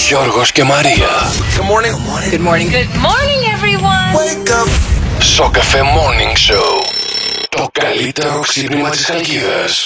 Γιώργος και Μαρία. Good morning. Good morning. Good morning, everyone. Wake up. Σοκ FM Morning Show. Το καλύτερο ξύπνημα της Χαλκίδας.